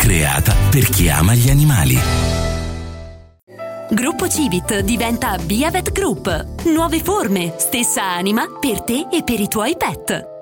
creata per chi ama gli animali. Gruppo Civit diventa Biavet Group. Nuove forme, stessa anima per te e per i tuoi pet.